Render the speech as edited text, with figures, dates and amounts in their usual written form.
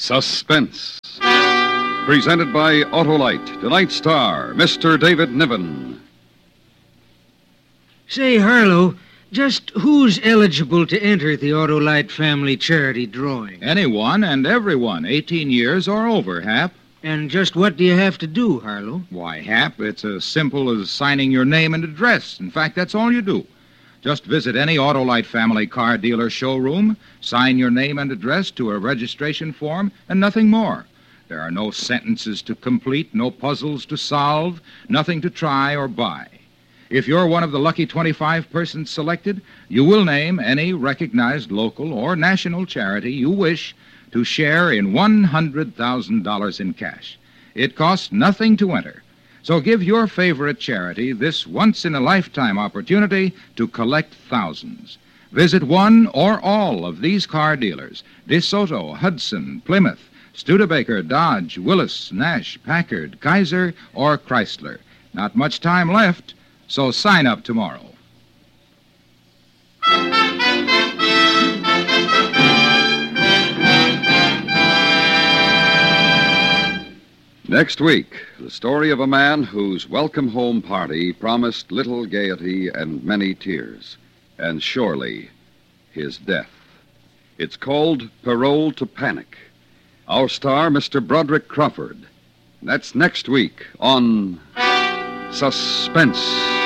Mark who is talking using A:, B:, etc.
A: Suspense. Presented by Autolite. Tonight's star, Mr. David Niven.
B: Say, Harlow, just who's eligible to enter the Autolite family charity drawing?
C: Anyone and everyone, 18 years or over, Hap.
B: And just what do you have to do, Harlow?
C: Why, Hap, it's as simple as signing your name and address. In fact, that's all you do. Just visit any Autolite family car dealer showroom, sign your name and address to a registration form, and nothing more. There are no sentences to complete, no puzzles to solve, nothing to try or buy. If you're one of the lucky 25 persons selected, you will name any recognized local or national charity you wish to share in $100,000 in cash. It costs nothing to enter. So give your favorite charity this once-in-a-lifetime opportunity to collect thousands. Visit one or all of these car dealers: DeSoto, Hudson, Plymouth, Studebaker, Dodge, Willis, Nash, Packard, Kaiser, or Chrysler. Not much time left, so sign up tomorrow.
A: Next week, the story of a man whose welcome home party promised little gaiety and many tears, and surely his death. It's called Parole to Panic. Our star, Mr. Broderick Crawford. That's next week on Suspense.